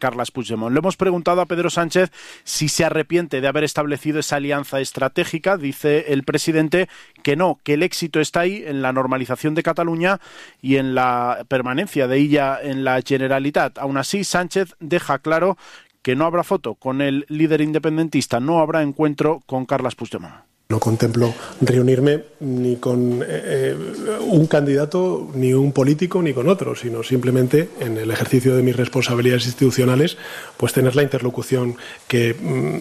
Carles Puigdemont. Le hemos preguntado a Pedro Sánchez si se arrepiente de haber establecido esa alianza estratégica. Dice el presidente que no, que el éxito está ahí en la normalización de Cataluña y en la permanencia de ella en la Generalitat. Aún así, Sánchez deja claro que no habrá foto con el líder independentista, no habrá encuentro con Carles Puigdemont. No contemplo reunirme ni con un candidato, ni un político, ni con otro, sino simplemente en el ejercicio de mis responsabilidades institucionales, pues tener la interlocución que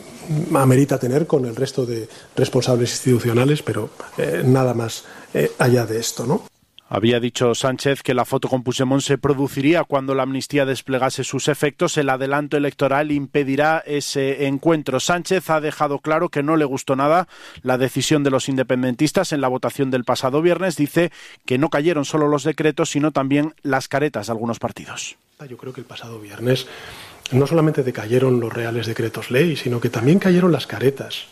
amerita tener con el resto de responsables institucionales, pero nada más allá de esto, ¿no? Había dicho Sánchez que la foto con Puigdemont se produciría cuando la amnistía desplegase sus efectos. El adelanto electoral impedirá ese encuentro. Sánchez ha dejado claro que no le gustó nada la decisión de los independentistas en la votación del pasado viernes. Dice que no cayeron solo los decretos, sino también las caretas de algunos partidos. Yo creo que el pasado viernes no solamente decayeron los reales decretos ley, sino que también cayeron las caretas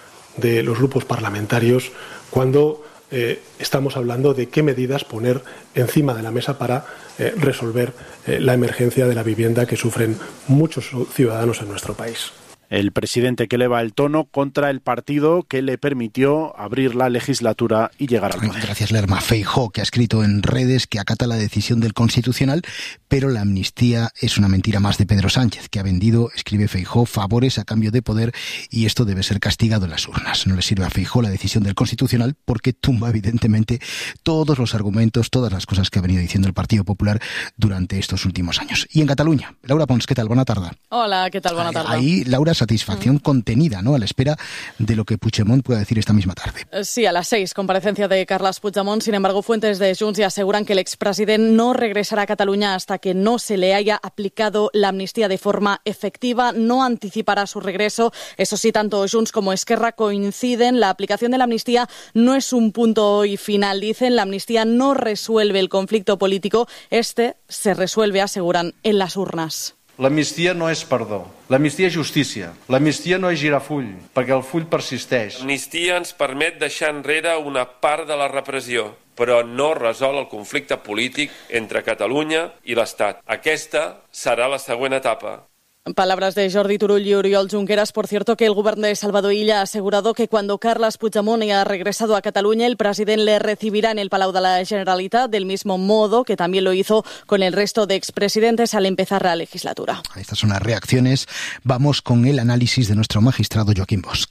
de los grupos parlamentarios cuando estamos hablando de qué medidas poner encima de la mesa para resolver la emergencia de la vivienda que sufren muchos ciudadanos en nuestro país. El presidente que eleva el tono contra el partido que le permitió abrir la legislatura y llegar al poder. Gracias, Lerma. Feijóo, que ha escrito en redes que acata la decisión del Constitucional, pero la amnistía es una mentira más de Pedro Sánchez, que ha vendido, escribe Feijóo, favores a cambio de poder, y esto debe ser castigado en las urnas. No le sirve a Feijóo la decisión del Constitucional porque tumba evidentemente todos los argumentos, todas las cosas que ha venido diciendo el Partido Popular durante estos últimos años. Y en Cataluña, Laura Pons, ¿qué tal? Buena tarde. Hola, ¿qué tal? Buena tarde. Ahí, Laura, satisfacción contenida, ¿no?, a la espera de lo que Puigdemont pueda decir esta misma tarde. Sí, a las 6, comparecencia de Carles Puigdemont. Sin embargo, fuentes de Junts ya aseguran que el expresidente no regresará a Cataluña hasta que no se le haya aplicado la amnistía de forma efectiva. No anticipará su regreso. Eso sí, tanto Junts como Esquerra coinciden. La aplicación de la amnistía no es un punto y final. Dicen, la amnistía no resuelve el conflicto político. Este se resuelve, aseguran, en las urnas. L'amnistia no és perdó, l'amnistia és justícia, l'amnistia no és girar full, perquè el full persisteix. L'amnistia ens permet deixar enrere una part de la repressió, però no resol el conflicte polític entre Catalunya i l'Estat. Aquesta serà la següent etapa. Palabras de Jordi Turull y Oriol Junqueras. Por cierto, que el gobierno de Salvador Illa ha asegurado que cuando Carles Puigdemont haya regresado a Cataluña, el presidente le recibirá en el Palau de la Generalitat, del mismo modo que también lo hizo con el resto de expresidentes al empezar la legislatura. Estas son las reacciones. Vamos con el análisis de nuestro magistrado Joaquín Bosch.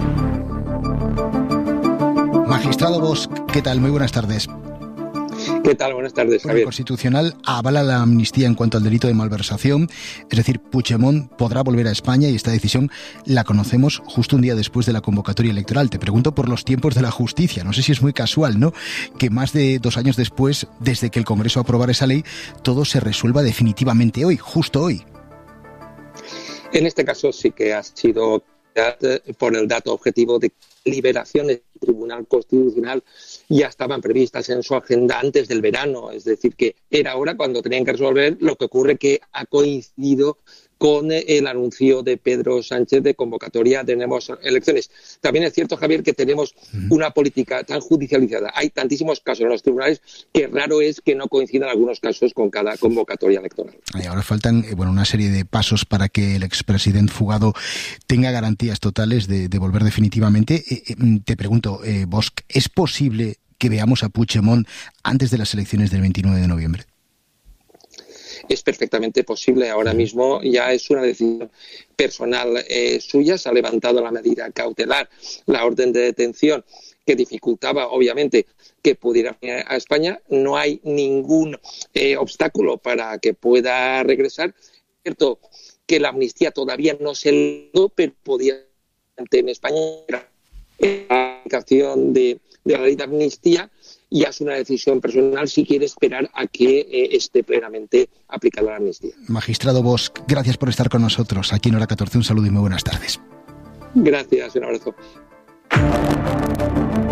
Magistrado Bosch, ¿qué tal? Muy buenas tardes. ¿Qué tal? Buenas tardes, Javier. El Constitucional avala la amnistía en cuanto al delito de malversación, es decir, Puigdemont podrá volver a España y esta decisión la conocemos justo un día después de la convocatoria electoral. Te pregunto por los tiempos de la justicia. No sé si es muy casual, ¿no?, que más de 2 años después, desde que el Congreso aprobara esa ley, todo se resuelva definitivamente hoy, justo hoy. En este caso sí que ha sido por el dato objetivo de liberaciones del Tribunal Constitucional ya estaban previstas en su agenda antes del verano, es decir, que era ahora cuando tenían que resolver. Lo que ocurre que ha coincidido con el anuncio de Pedro Sánchez de convocatoria de nuevas elecciones. También es cierto, Javier, que tenemos una política tan judicializada. Hay tantísimos casos en los tribunales que raro es que no coincidan algunos casos con cada convocatoria electoral. Y ahora faltan una serie de pasos para que el expresidente fugado tenga garantías totales de volver definitivamente. Te pregunto, Bosch, ¿es posible que veamos a Puigdemont antes de las elecciones del 29 de noviembre? Es perfectamente posible. Ahora mismo ya es una decisión personal suya. Se ha levantado la medida cautelar, la orden de detención, que dificultaba, obviamente, que pudiera venir a España. No hay ningún obstáculo para que pueda regresar. Es cierto que la amnistía todavía no se logró, pero podía en España la aplicación de la ley de amnistía. Ya es una decisión personal si quiere esperar a que esté plenamente aplicada la amnistía. Magistrado Bosch, gracias por estar con nosotros aquí en Hora 14. Un saludo y muy buenas tardes. Gracias, un abrazo.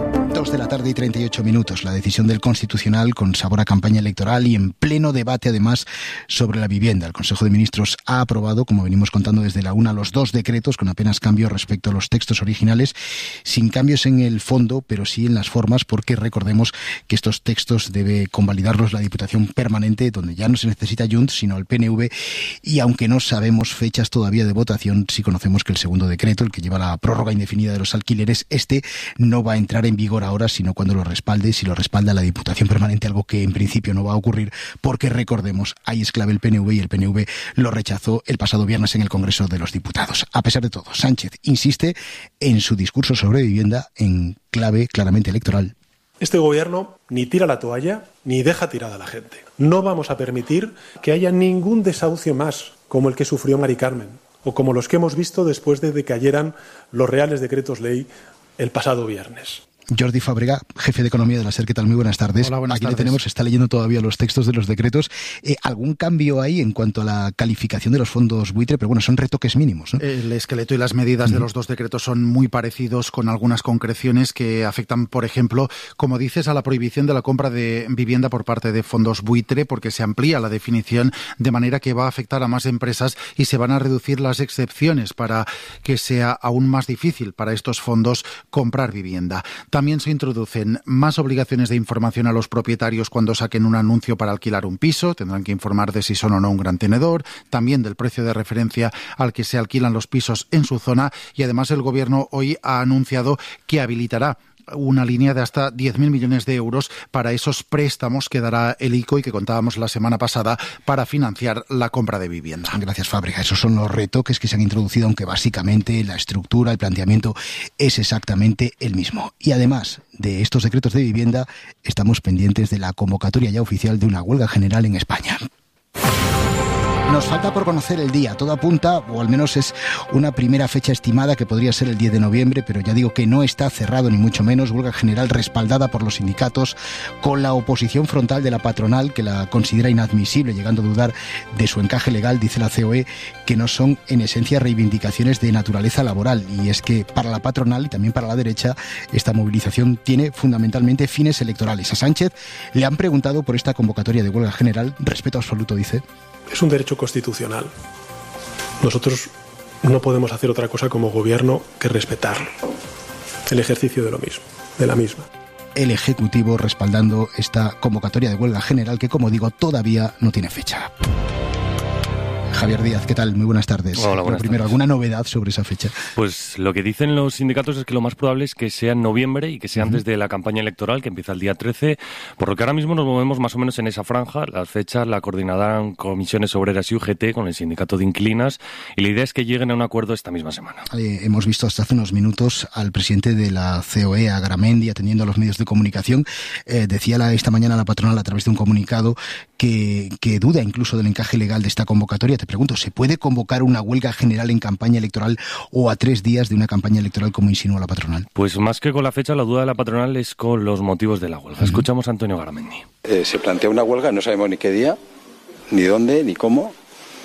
2:38 la decisión del Constitucional con sabor a campaña electoral y en pleno debate además sobre la vivienda. El Consejo de Ministros ha aprobado, como venimos contando desde la una, los 2 decretos con apenas cambios respecto a los textos originales, sin cambios en el fondo, pero sí en las formas, porque recordemos que estos textos debe convalidarlos la Diputación Permanente, donde ya no se necesita Junts, sino el PNV, y aunque no sabemos fechas todavía de votación, sí conocemos que el segundo decreto, el que lleva la prórroga indefinida de los alquileres, no va a entrar en vigor ahora, sino cuando lo respalde, si lo respalda la Diputación Permanente, algo que en principio no va a ocurrir, porque recordemos, ahí es clave el PNV, y el PNV lo rechazó el pasado viernes en el Congreso de los Diputados. A pesar de todo, Sánchez insiste en su discurso sobre vivienda en clave claramente electoral. Este gobierno ni tira la toalla ni deja tirada a la gente. No vamos a permitir que haya ningún desahucio más como el que sufrió Mari Carmen o como los que hemos visto después de que cayeran los reales decretos ley el pasado viernes. Jordi Fábrega, jefe de Economía de la SER, ¿qué tal? Muy buenas tardes. Hola, buenas tardes. Le tenemos, está leyendo todavía los textos de los decretos. ¿Algún cambio hay en cuanto a la calificación de los fondos buitre? Pero bueno, son retoques mínimos, ¿no? El esqueleto y las medidas de los 2 decretos son muy parecidos, con algunas concreciones que afectan, por ejemplo, como dices, a la prohibición de la compra de vivienda por parte de fondos buitre, porque se amplía la definición de manera que va a afectar a más empresas y se van a reducir las excepciones para que sea aún más difícil para estos fondos comprar vivienda. También se introducen más obligaciones de información a los propietarios cuando saquen un anuncio para alquilar un piso. Tendrán que informar de si son o no un gran tenedor, también del precio de referencia al que se alquilan los pisos en su zona, y además el Gobierno hoy ha anunciado que habilitará una línea de hasta 10.000 millones de euros para esos préstamos que dará el ICO y que contábamos la semana pasada para financiar la compra de vivienda. Gracias, Fábrega. Esos son los retoques que se han introducido, aunque básicamente la estructura, el planteamiento es exactamente el mismo. Y además de estos decretos de vivienda, estamos pendientes de la convocatoria ya oficial de una huelga general en España. Nos falta por conocer el día. Todo apunta, o al menos es una primera fecha estimada, que podría ser el 10 de noviembre, pero ya digo que no está cerrado ni mucho menos. Huelga general respaldada por los sindicatos, con la oposición frontal de la patronal, que la considera inadmisible, llegando a dudar de su encaje legal. Dice la COE que no son en esencia reivindicaciones de naturaleza laboral, y es que para la patronal y también para la derecha esta movilización tiene fundamentalmente fines electorales. A Sánchez le han preguntado por esta convocatoria de huelga general. Respeto absoluto, dice. Es un derecho constitucional. Nosotros no podemos hacer otra cosa como gobierno que respetarlo. El ejercicio de lo mismo, de la misma. El Ejecutivo respaldando esta convocatoria de huelga general que, como digo, todavía no tiene fecha. Javier Díaz, ¿qué tal? Muy buenas tardes. Hola, buenas Primero, tardes. ¿alguna novedad sobre esa fecha? Pues lo que dicen los sindicatos es que lo más probable es que sea en noviembre y que sea antes de la campaña electoral, que empieza el día 13, por lo que ahora mismo nos movemos más o menos en esa franja. Las fechas la coordinarán Comisiones Obreras y UGT con el sindicato de inquilinas, y la idea es que lleguen a un acuerdo esta misma semana. Hemos visto hasta hace unos minutos al presidente de la COE, a Garamendi, atendiendo a los medios de comunicación. Decía esta mañana la patronal a través de un comunicado que duda incluso del encaje legal de esta convocatoria. Te pregunto, ¿se puede convocar una huelga general en campaña electoral o a 3 días de una campaña electoral, como insinúa la patronal? Pues más que con la fecha, la duda de la patronal es con los motivos de la huelga. Escuchamos a Antonio Garamendi. Se plantea una huelga, no sabemos ni qué día, ni dónde, ni cómo.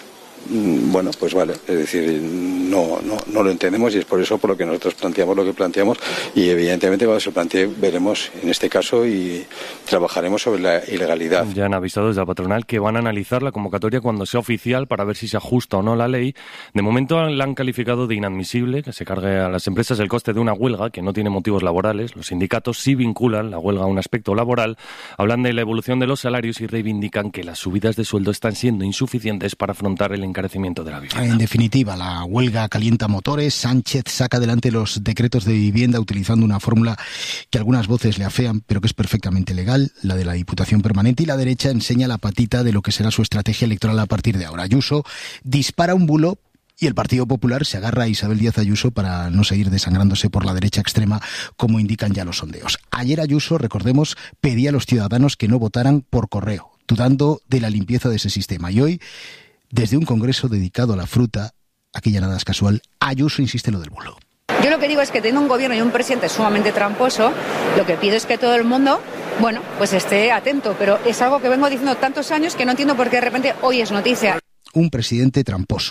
Bueno, pues vale, es decir, no lo entendemos, y es por eso por lo que nosotros planteamos lo que planteamos, y evidentemente cuando se plantee veremos en este caso y trabajaremos sobre la ilegalidad. Ya han avisado desde la patronal que van a analizar la convocatoria cuando sea oficial para ver si se ajusta o no la ley. De momento la han calificado de inadmisible, que se cargue a las empresas el coste de una huelga que no tiene motivos laborales. Los sindicatos sí vinculan la huelga a un aspecto laboral, hablan de la evolución de los salarios y reivindican que las subidas de sueldo están siendo insuficientes para afrontar el encarecimiento de la vivienda. En definitiva, la huelga calienta motores. Sánchez saca adelante los decretos de vivienda utilizando una fórmula que algunas voces le afean, pero que es perfectamente legal, la de la Diputación Permanente, y la derecha enseña la patita de lo que será su estrategia electoral a partir de ahora. Ayuso dispara un bulo y el Partido Popular se agarra a Isabel Díaz Ayuso para no seguir desangrándose por la derecha extrema, como indican ya los sondeos. Ayer Ayuso, recordemos, pedía a los ciudadanos que no votaran por correo, dudando de la limpieza de ese sistema. Y hoy, desde un congreso dedicado a la fruta, aquí ya nada es casual, Ayuso insiste en lo del bulo. Yo lo que digo es que teniendo un gobierno y un presidente sumamente tramposo, lo que pido es que todo el mundo, bueno, pues esté atento, pero es algo que vengo diciendo tantos años que no entiendo por qué de repente hoy es noticia. Un presidente tramposo.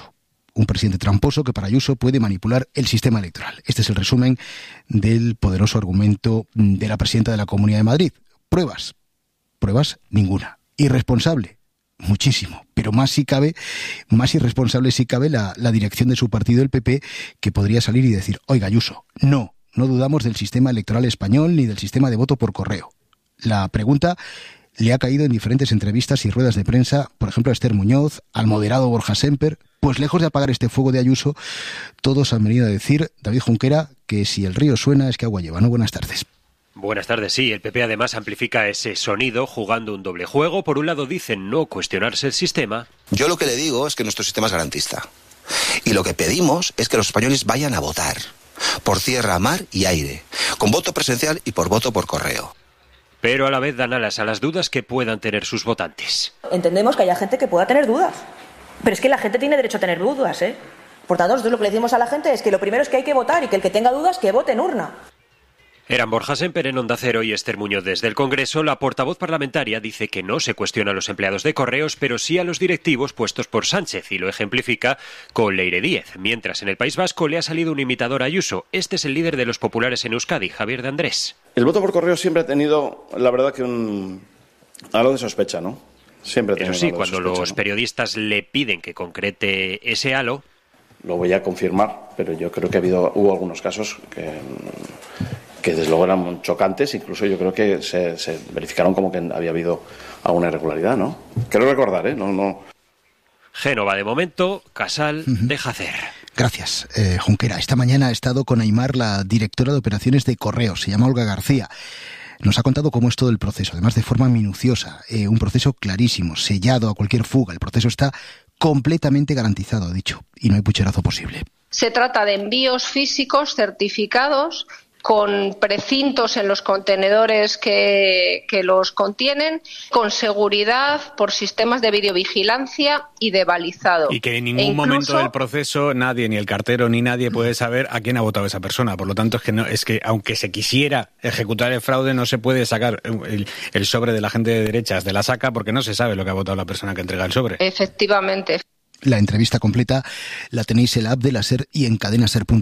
Un presidente tramposo que para Ayuso puede manipular el sistema electoral. Este es el resumen del poderoso argumento de la presidenta de la Comunidad de Madrid. Pruebas. Pruebas ninguna. Irresponsable. Muchísimo. Pero más irresponsable si cabe la dirección de su partido, el PP, que podría salir y decir, oiga, Ayuso, no dudamos del sistema electoral español ni del sistema de voto por correo. La pregunta le ha caído en diferentes entrevistas y ruedas de prensa, por ejemplo a Esther Muñoz, al moderado Borja Semper. Pues lejos de apagar este fuego de Ayuso, todos han venido a decir, David Junquera, que si el río suena es que agua lleva, ¿no? Buenas tardes. Buenas tardes, sí. El PP además amplifica ese sonido jugando un doble juego. Por un lado dicen no cuestionarse el sistema. Yo lo que le digo es que nuestro sistema es garantista. Y lo que pedimos es que los españoles vayan a votar. Por tierra, mar y aire. Con voto presencial y por voto por correo. Pero a la vez dan alas a las dudas que puedan tener sus votantes. Entendemos que haya gente que pueda tener dudas. Pero es que la gente tiene derecho a tener dudas, ¿eh? Por tanto, nosotros lo que le decimos a la gente es que lo primero es que hay que votar y que el que tenga dudas, que vote en urna. Eran Borja Semper en Onda Cero y Esther Muñoz desde el Congreso. La portavoz parlamentaria dice que no se cuestiona a los empleados de Correos, pero sí a los directivos puestos por Sánchez, y lo ejemplifica con Leire Díez. Mientras en el País Vasco le ha salido un imitador a Ayuso. Este es el líder de los populares en Euskadi, Javier de Andrés. El voto por correo siempre ha tenido, la verdad, que algo de sospecha, ¿no? Siempre ha tenido. Eso sí, cuando los periodistas le piden que concrete ese halo... Lo voy a confirmar, pero yo creo que hubo algunos casos que desde luego eran chocantes, incluso yo creo que se verificaron como que había habido alguna irregularidad, ¿no? Quiero recordar, No. Génova de momento, Casal deja hacer. Gracias, Junquera. Esta mañana ha estado con Aimar, la directora de operaciones de Correos, se llama Olga García. Nos ha contado cómo es todo el proceso, además de forma minuciosa, un proceso clarísimo, sellado a cualquier fuga. El proceso está completamente garantizado, ha dicho, y no hay pucherazo posible. Se trata de envíos físicos certificados con precintos en los contenedores que los contienen, con seguridad por sistemas de videovigilancia y de balizado. Y que en ningún momento del proceso nadie, ni el cartero ni nadie puede saber a quién ha votado esa persona. Por lo tanto, es que aunque se quisiera ejecutar el fraude, no se puede sacar el sobre de la gente de derechas de la saca porque no se sabe lo que ha votado la persona que entrega el sobre. Efectivamente. La entrevista completa la tenéis en la app de la SER y en cadenaser.com.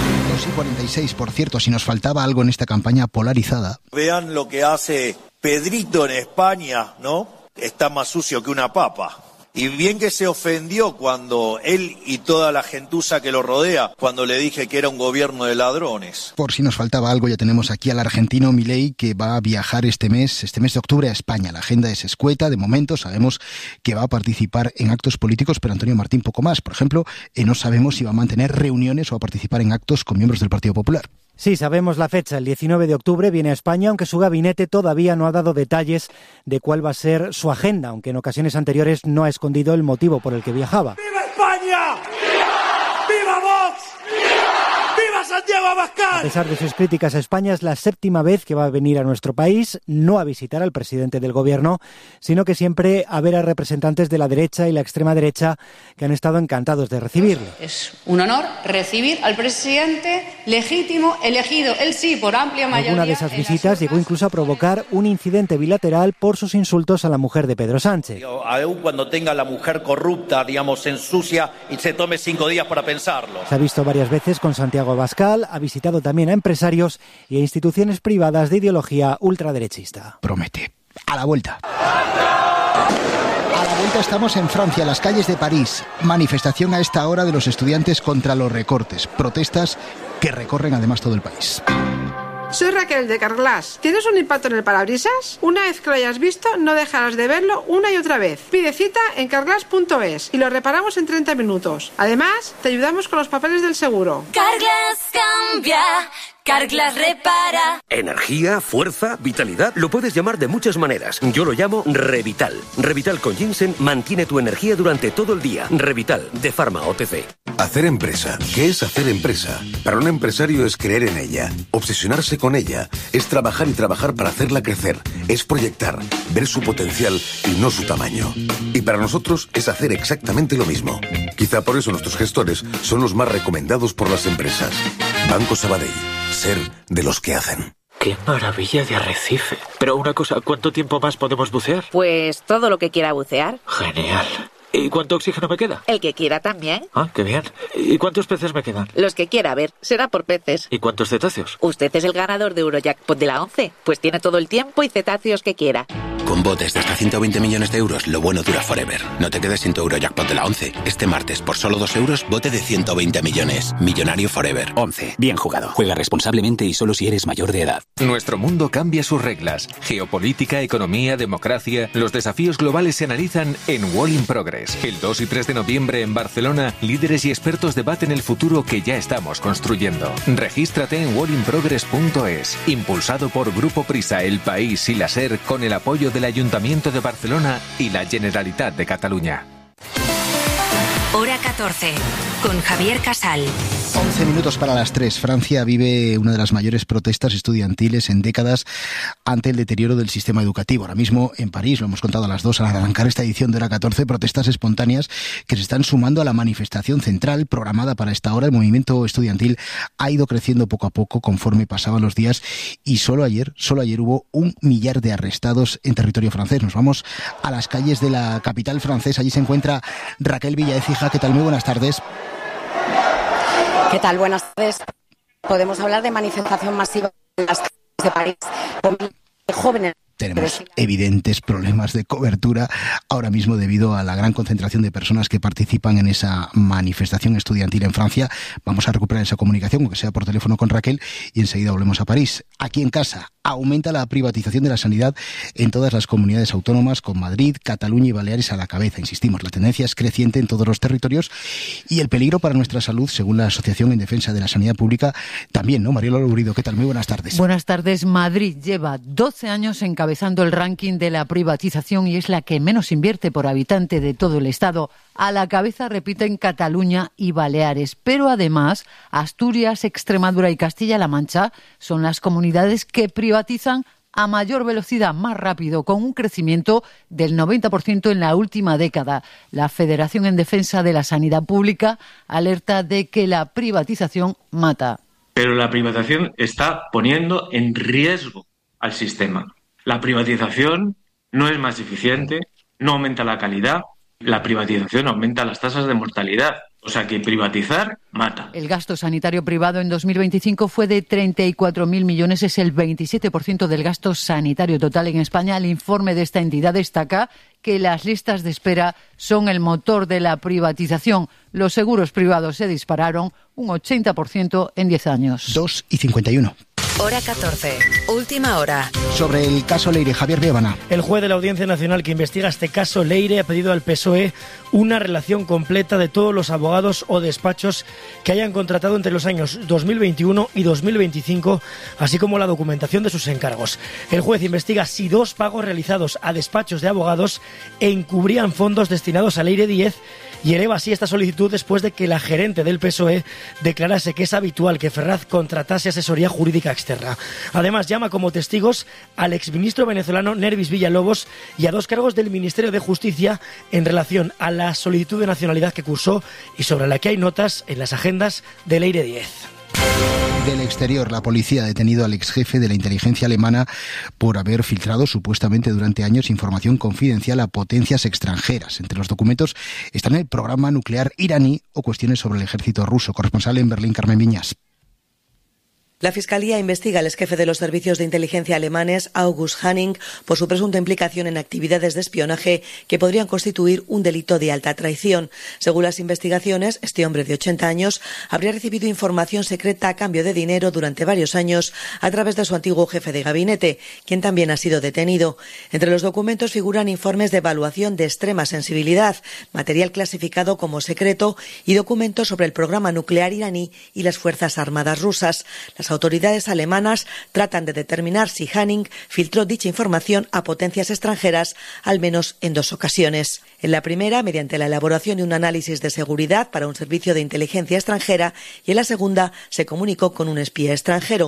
2:46, por cierto, si nos faltaba algo en esta campaña polarizada. Vean lo que hace Pedrito en España, ¿no? Está más sucio que una papa. Y bien que se ofendió cuando él y toda la gentuza que lo rodea, cuando le dije que era un gobierno de ladrones. Por si nos faltaba algo, ya tenemos aquí al argentino Milei, que va a viajar este mes de octubre a España. La agenda es escueta, de momento sabemos que va a participar en actos políticos, pero Antonio Martín poco más. Por ejemplo, no sabemos si va a mantener reuniones o a participar en actos con miembros del Partido Popular. Sí, sabemos la fecha. El 19 de octubre viene a España, aunque su gabinete todavía no ha dado detalles de cuál va a ser su agenda, aunque en ocasiones anteriores no ha escondido el motivo por el que viajaba. ¡Viva España! ¡Viva Vox! ¡Viva Santiago Abascal! A pesar de sus críticas a España, es la séptima vez que va a venir a nuestro país, no a visitar al presidente del gobierno, sino que siempre a ver a representantes de la derecha y la extrema derecha que han estado encantados de recibirle. Es un honor recibir al presidente legítimo, elegido, él sí, por amplia mayoría. Alguna de esas visitas llegó incluso a provocar un incidente bilateral por sus insultos a la mujer de Pedro Sánchez. Aún cuando tenga la mujer corrupta, se ensucia y se tome 5 días para pensarlo. Se ha visto varias veces con Santiago Abascal, ha visitado también a empresarios y a instituciones privadas de ideología ultraderechista. Promete. A la vuelta. A la vuelta estamos en Francia, las calles de París. Manifestación a esta hora de los estudiantes contra los recortes. Protestas que recorren además todo el país. Soy Raquel de Carglass. ¿Tienes un impacto en el parabrisas? Una vez que lo hayas visto, no dejarás de verlo una y otra vez. Pide cita en carglass.es y lo reparamos en 30 minutos. Además, te ayudamos con los papeles del seguro. Carglass cambia. Carglass repara. Energía, fuerza, vitalidad, lo puedes llamar de muchas maneras. Yo lo llamo Revital. Revital con ginseng mantiene tu energía durante todo el día. Revital, de Pharma OTC. Hacer empresa. ¿Qué es hacer empresa? Para un empresario es creer en ella, obsesionarse con ella, es trabajar y trabajar para hacerla crecer, es proyectar, ver su potencial y no su tamaño. Y para nosotros es hacer exactamente lo mismo. Quizá por eso nuestros gestores son los más recomendados por las empresas. Banco Sabadell. Ser de los que hacen. ¡Qué maravilla de arrecife! Pero una cosa, ¿cuánto tiempo más podemos bucear? Pues todo lo que quiera bucear. Genial. ¿Y cuánto oxígeno me queda? El que quiera también. Ah, qué bien. ¿Y cuántos peces me quedan? Los que quiera, a ver, será por peces. ¿Y cuántos cetáceos? Usted es el ganador de Eurojackpot de la 11, pues tiene todo el tiempo y cetáceos que quiera. Con botes de hasta 120 millones de euros, lo bueno dura forever. No te quedes sin tu Eurojackpot de la 11. Este martes, por solo 2 euros, bote de 120 millones. Millonario forever. 11. Bien jugado. Juega responsablemente y solo si eres mayor de edad. Nuestro mundo cambia sus reglas. Geopolítica, economía, democracia. Los desafíos globales se analizan en Wall in Progress. El 2 y 3 de noviembre en Barcelona, líderes y expertos debaten el futuro que ya estamos construyendo. Regístrate en wallinprogress.es. Impulsado por Grupo Prisa, El País y la SER, con el apoyo del Ayuntamiento de Barcelona y la Generalitat de Cataluña. Hora 14, con Javier Casal. 11 minutos para las 3. Francia vive una de las mayores protestas estudiantiles en décadas ante el deterioro del sistema educativo. Ahora mismo en París, lo hemos contado a las 2 al arrancar esta edición de Hora 14, protestas espontáneas que se están sumando a la manifestación central programada para esta hora. El movimiento estudiantil ha ido creciendo poco a poco conforme pasaban los días y solo ayer hubo 1 millar de arrestados en territorio francés. Nos vamos a las calles de la capital francesa. Allí se encuentra Raquel Villaécija. ¿Qué tal? Muy buenas tardes. ¿Qué tal? Buenas tardes. Podemos hablar de manifestación masiva en las calles de París con jóvenes. Tenemos evidentes problemas de cobertura ahora mismo debido a la gran concentración de personas que participan en esa manifestación estudiantil en Francia. Vamos a recuperar esa comunicación, aunque sea por teléfono, con Raquel, y enseguida volvemos a París. Aquí en casa, aumenta la privatización de la sanidad en todas las comunidades autónomas, con Madrid, Cataluña y Baleares a la cabeza. Insistimos, la tendencia es creciente en todos los territorios y el peligro para nuestra salud, según la Asociación en Defensa de la Sanidad Pública, también, ¿no? Mariela Lourido, ¿qué tal? Muy buenas tardes. Buenas tardes. Madrid lleva 12 años encabezando el ranking de la privatización y es la que menos invierte por habitante de todo el Estado. A la cabeza repiten Cataluña y Baleares, pero además Asturias, Extremadura y Castilla-La Mancha son las comunidades que privatizan a mayor velocidad, más rápido, con un crecimiento del 90% en la última década. La Federación en Defensa de la Sanidad Pública alerta de que la privatización mata. Pero la privatización está poniendo en riesgo al sistema. La privatización no es más eficiente, no aumenta la calidad, la privatización aumenta las tasas de mortalidad. O sea que privatizar mata. El gasto sanitario privado en 2025 fue de 34.000 millones, es el 27% del gasto sanitario total en España. El informe de esta entidad destaca que las listas de espera son el motor de la privatización. Los seguros privados se dispararon un 80% en 10 años. 2:51. Hora 14, última hora. Sobre el caso Leire, Javier Bévana. El juez de la Audiencia Nacional que investiga este caso Leire ha pedido al PSOE una relación completa de todos los abogados o despachos que hayan contratado entre los años 2021 y 2025, así como la documentación de sus encargos. El juez investiga si 2 pagos realizados a despachos de abogados encubrían fondos destinados a Leire Díez y eleva así esta solicitud después de que la gerente del PSOE declarase que es habitual que Ferraz contratase asesoría jurídica externa. Además, llama como testigos al exministro venezolano Nervis Villalobos y a 2 cargos del Ministerio de Justicia en relación a la solicitud de nacionalidad que cursó y sobre la que hay notas en las agendas de Leire Díez. Del exterior, la policía ha detenido al exjefe de la inteligencia alemana por haber filtrado supuestamente durante años información confidencial a potencias extranjeras. Entre los documentos están el programa nuclear iraní o cuestiones sobre el ejército ruso. Corresponsal en Berlín, Carmen Viñas. La Fiscalía investiga al exjefe de los servicios de inteligencia alemanes, August Hanning, por su presunta implicación en actividades de espionaje que podrían constituir un delito de alta traición. Según las investigaciones, este hombre de 80 años habría recibido información secreta a cambio de dinero durante varios años a través de su antiguo jefe de gabinete, quien también ha sido detenido. Entre los documentos figuran informes de evaluación de extrema sensibilidad, material clasificado como secreto y documentos sobre el programa nuclear iraní y las Fuerzas Armadas rusas. Las autoridades alemanas tratan de determinar si Hanning filtró dicha información a potencias extranjeras al menos en 2 ocasiones. En la primera, mediante la elaboración de un análisis de seguridad para un servicio de inteligencia extranjera, y en la segunda se comunicó con un espía extranjero.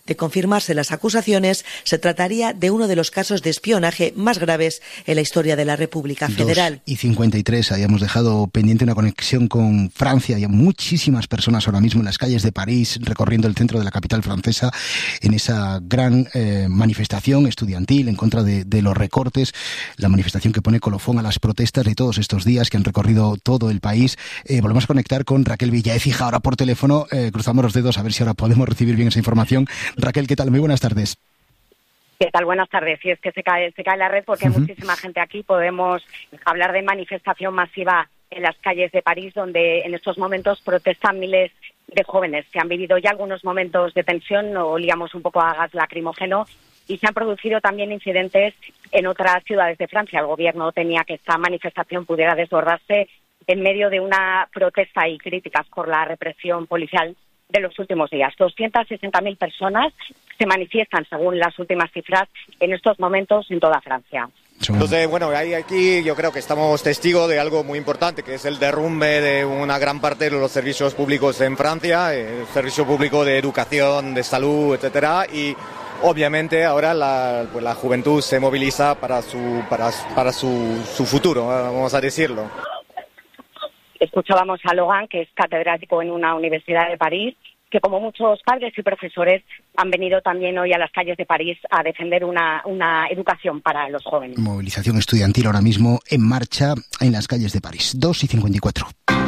De confirmarse las acusaciones, se trataría de uno de los casos de espionaje más graves en la historia de la República Federal. 2:53, habíamos dejado pendiente una conexión con Francia. Hay muchísimas personas ahora mismo en las calles de París, recorriendo el centro de la capital francesa, en esa gran manifestación estudiantil en contra de los recortes, la manifestación que pone colofón a las protestas de todos estos días que han recorrido todo el país. Volvemos a conectar con Raquel Villaécija ahora por teléfono. Cruzamos los dedos a ver si ahora podemos recibir bien esa información. Raquel, ¿qué tal? Muy buenas tardes. ¿Qué tal? Buenas tardes. Sí, es que se cae la red porque hay muchísima gente aquí. Podemos hablar de manifestación masiva en las calles de París, donde en estos momentos protestan miles de jóvenes. Se han vivido ya algunos momentos de tensión, olíamos un poco a gas lacrimógeno, y se han producido también incidentes en otras ciudades de Francia. El gobierno temía que esta manifestación pudiera desbordarse en medio de una protesta y críticas por la represión policial de los últimos días. 260.000 personas se manifiestan, según las últimas cifras, en estos momentos en toda Francia. Entonces, bueno, aquí yo creo que estamos testigos de algo muy importante, que es el derrumbe de una gran parte de los servicios públicos en Francia, el servicio público de educación, de salud, etcétera, y obviamente ahora la juventud se moviliza para su futuro, vamos a decirlo. Escuchábamos a Logan, que es catedrático en una universidad de París, que como muchos padres y profesores han venido también hoy a las calles de París a defender una educación para los jóvenes. Movilización estudiantil ahora mismo en marcha en las calles de París. 2:54.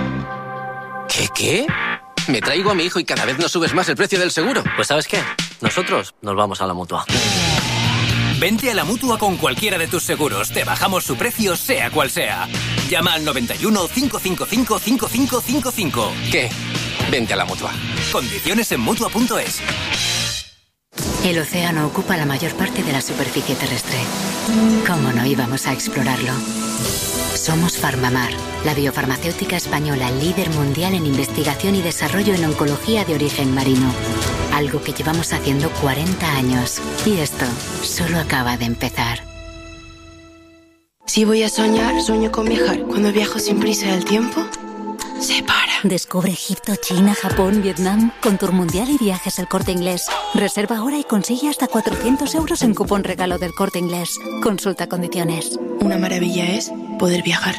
¿Qué? Me traigo a mi hijo y cada vez nos subes más el precio del seguro. Pues ¿sabes qué? Nosotros nos vamos a la Mutua. Vente a la Mutua con cualquiera de tus seguros. Te bajamos su precio, sea cual sea. Llama al 91 555 5555. ¿Qué? Vente a la Mutua. Condiciones en Mutua.es. El océano ocupa la mayor parte de la superficie terrestre. ¿Cómo no íbamos a explorarlo? Somos Farmamar, la biofarmacéutica española líder mundial en investigación y desarrollo en oncología de origen marino. Algo que llevamos haciendo 40 años. Y esto solo acaba de empezar. Si voy a soñar, sueño con viajar. Cuando viajo sin prisa del tiempo, se para. Descubre Egipto, China, Japón, Vietnam con Tour Mundial y Viajes El Corte Inglés. Reserva ahora y consigue hasta 400 euros en cupón regalo del Corte Inglés. Consulta condiciones. Una maravilla es poder viajar.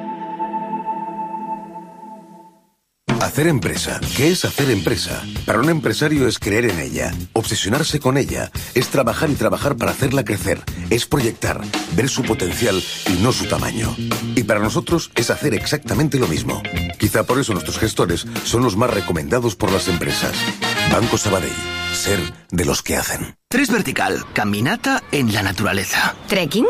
Hacer empresa. ¿Qué es hacer empresa? Para un empresario es creer en ella, obsesionarse con ella, es trabajar y trabajar para hacerla crecer, es proyectar, ver su potencial y no su tamaño. Y para nosotros es hacer exactamente lo mismo. Quizá por eso nuestros gestores son los más recomendados por las empresas. Banco Sabadell. Ser de los que hacen. 3 vertical. Caminata en la naturaleza. ¿Trekking?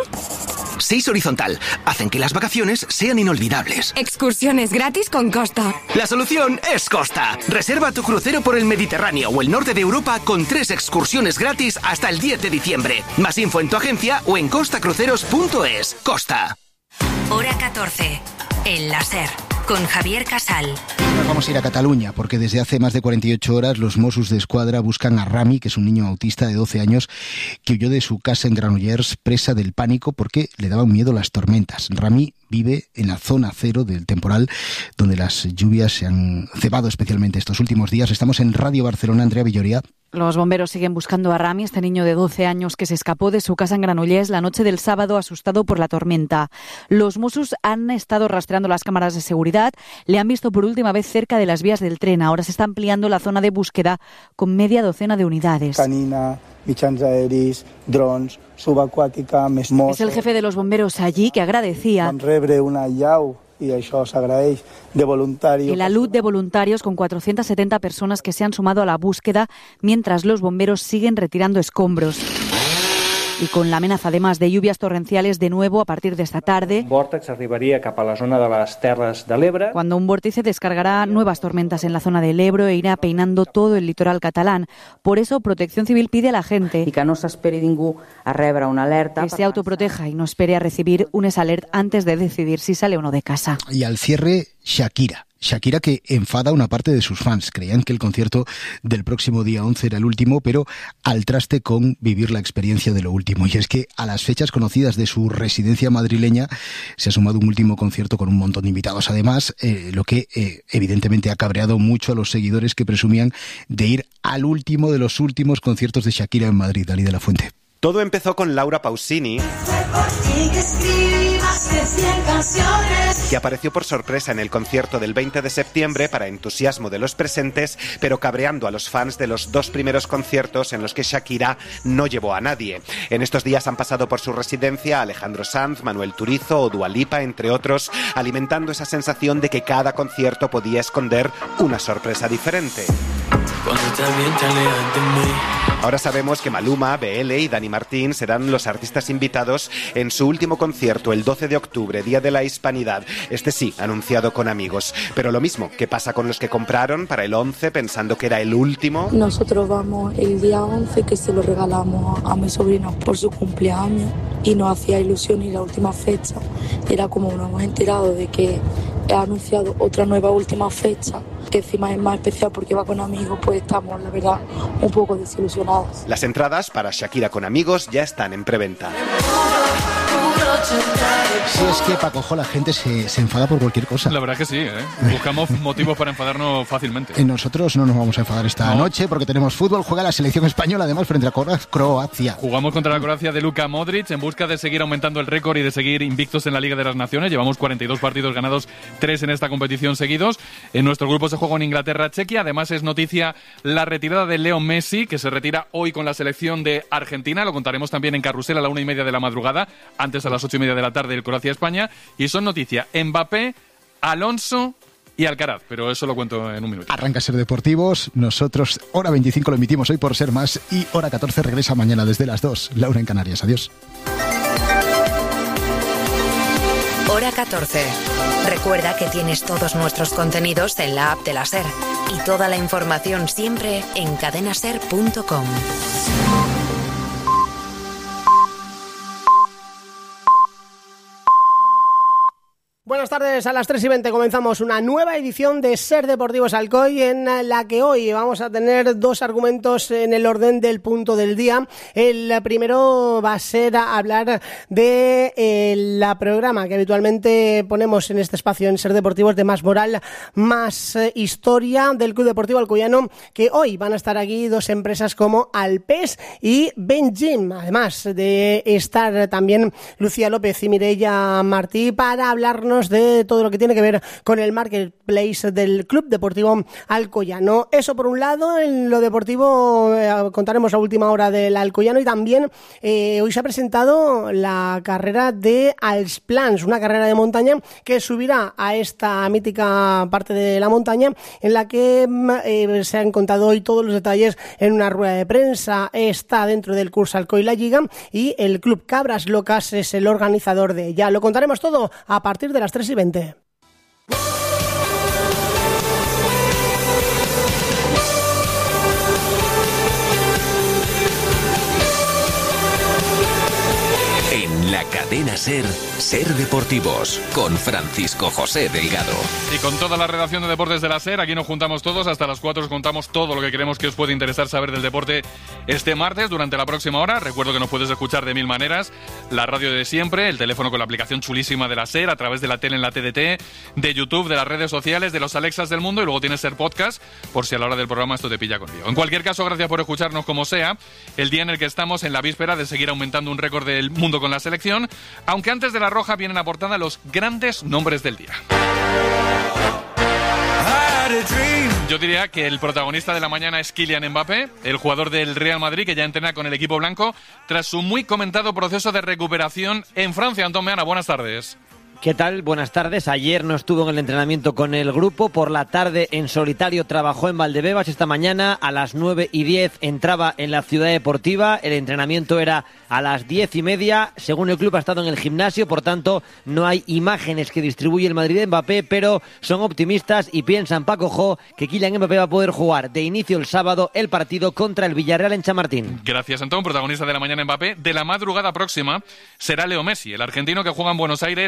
6 horizontal. Hacen que las vacaciones sean inolvidables. Excursiones gratis con Costa. La solución es Costa. Reserva tu crucero por el Mediterráneo o el norte de Europa con 3 excursiones gratis hasta el 10 de diciembre. Más info en tu agencia o en costacruceros.es. Costa. Hora 14. El láser. Con Javier Casal. Nos vamos a ir a Cataluña porque desde hace más de 48 horas los Mossos d'Esquadra buscan a Rami, que es un niño autista de 12 años que huyó de su casa en Granollers presa del pánico porque le daban miedo las tormentas. Rami vive en la zona cero del temporal donde las lluvias se han cebado especialmente estos últimos días. Estamos en Radio Barcelona. Andrea Villoria. Los bomberos siguen buscando a Rami, este niño de 12 años que se escapó de su casa en Granollers la noche del sábado asustado por la tormenta. Los Mossos han estado rastreando las cámaras de seguridad, le han visto por última vez cerca de las vías del tren. Ahora se está ampliando la zona de búsqueda con media docena de unidades. Canina, mitjans aeris, drons, subaquàtica, més Mossos. Es el jefe de los bomberos allí que agradecía. Vam rebre una llau y això s'agraeix de voluntarios. El alud de voluntarios con 470 personas que se han sumado a la búsqueda mientras los bomberos siguen retirando escombros. Y con la amenaza además de lluvias torrenciales de nuevo a partir de esta tarde. Un vòrtex arribaria cap a la zona de las Terres de l'Ebre. Cuando un vórtice descargará nuevas tormentas en la zona del Ebro e irá peinando todo el litoral catalán. Por eso Protección Civil pide a la gente que no s'esperi ningú a rebre una alerta. Que se autoproteja y no espere a recibir un alert antes de decidir si sale o no de casa. Y al cierre, Shakira. Shakira, que enfada a una parte de sus fans. Creían que el concierto del próximo día 11 era el último, pero al traste con vivir la experiencia de lo último. Y es que a las fechas conocidas de su residencia madrileña se ha sumado un último concierto con un montón de invitados. Además, lo que evidentemente ha cabreado mucho a los seguidores que presumían de ir al último de los últimos conciertos de Shakira en Madrid. Dalí de la Fuente. Todo empezó con Laura Pausini, que apareció por sorpresa en el concierto del 20 de septiembre para entusiasmo de los presentes, pero cabreando a los fans de los 2 primeros conciertos en los que Shakira no llevó a nadie. En estos días han pasado por su residencia Alejandro Sanz, Manuel Turizo o Dua Lipa, entre otros, alimentando esa sensación de que cada concierto podía esconder una sorpresa diferente. Ahora sabemos que Maluma, BL y Dani Martín serán los artistas invitados en su último concierto el 12 de octubre, Día de la Hispanidad. Este sí, anunciado con amigos. Pero lo mismo, ¿qué pasa con los que compraron para el 11 pensando que era el último? Nosotros vamos el día 11, que se lo regalamos a mi sobrino por su cumpleaños, y nos hacía ilusión, y la última fecha era como nos hemos enterado de que ha anunciado otra nueva última fecha, que encima es más especial porque va con amigos, pues estamos, la verdad, un poco desilusionados. Las entradas para Shakira con amigos ya están en preventa. Si es que, Paco, la gente se enfada por cualquier cosa. La verdad que sí, ¿eh? Buscamos motivos para enfadarnos fácilmente. Nosotros no nos vamos a enfadar esta noche porque tenemos fútbol. Juega la selección española, además, frente a Croacia. Jugamos contra la Croacia de Luka Modric en busca de seguir aumentando el récord y de seguir invictos en la Liga de las Naciones. Llevamos 42 partidos ganados, 3 en esta competición seguidos. En nuestro grupo se juega en Inglaterra-Chequia. Además, es noticia la retirada de Leo Messi, que se retira hoy con la selección de Argentina. Lo contaremos también en Carrusel a la 1:30 de la madrugada, antes a las 8:30 de la tarde el Croacia-España. Y son noticia Mbappé, Alonso y Alcaraz, pero eso lo cuento en un minuto. Arranca Ser Deportivos. Nosotros hora 25 lo emitimos hoy por Ser Más, y hora 14 regresa mañana desde las 2. Laura en Canarias. Adiós. Hora 14. Recuerda que tienes todos nuestros contenidos en la app de la SER y toda la información siempre en cadenaser.com. Buenas tardes, a las 3:20 comenzamos una nueva edición de Ser Deportivos Alcoy, en la que hoy vamos a tener 2 argumentos en el orden del punto del día. El primero va a ser a hablar de la programa que habitualmente ponemos en este espacio en Ser Deportivos, de Más Moral, Más Historia, del Club Deportivo Alcoyano, que hoy van a estar aquí 2 empresas como Alpes y Benjim, además de estar también Lucía López y Mireia Martí para hablarnos de todo lo que tiene que ver con el marketplace del Club Deportivo Alcoyano. Eso por un lado. En lo deportivo contaremos la última hora del Alcoyano, y también hoy se ha presentado la carrera de Als Plans, una carrera de montaña que subirá a esta mítica parte de la montaña, en la que se han contado hoy todos los detalles en una rueda de prensa. Está dentro del curso Alcoy La Liga, y el Club Cabras Locas es el organizador de ella. Lo contaremos todo a partir de las 3:20. En la cadena SER, Ser Deportivos, con Francisco José Delgado. Y con toda la redacción de Deportes de la SER, aquí nos juntamos todos, hasta las 4 os contamos todo lo que creemos que os puede interesar saber del deporte este martes durante la próxima hora. Recuerdo que nos puedes escuchar de 1000 maneras, la radio de siempre, el teléfono con la aplicación chulísima de la SER, a través de la tele en la TDT, de YouTube, de las redes sociales, de los Alexas del mundo, y luego tienes SER Podcast, por si a la hora del programa esto te pilla con lío. En cualquier caso, gracias por escucharnos como sea, el día en el que estamos en la víspera de seguir aumentando un récord del mundo con la selección, aunque antes de la roja vienen a portada los grandes nombres del día. Yo diría que el protagonista de la mañana es Kylian Mbappé, el jugador del Real Madrid, que ya entrena con el equipo blanco tras su muy comentado proceso de recuperación en Francia. Antón Meana, buenas tardes. ¿Qué tal? Buenas tardes. Ayer no estuvo en el entrenamiento con el grupo. Por la tarde, en solitario, trabajó en Valdebebas. Esta mañana, a las 9:10, entraba en la Ciudad Deportiva. El entrenamiento era a las 10:30. Según el club, ha estado en el gimnasio. Por tanto, no hay imágenes que distribuye el Madrid de Mbappé, pero son optimistas y piensan, Paco Jo, que Kylian Mbappé va a poder jugar de inicio el sábado el partido contra el Villarreal en Chamartín. Gracias, Antón. Protagonista de la mañana Mbappé. De la madrugada próxima será Leo Messi, el argentino que juega en Buenos Aires el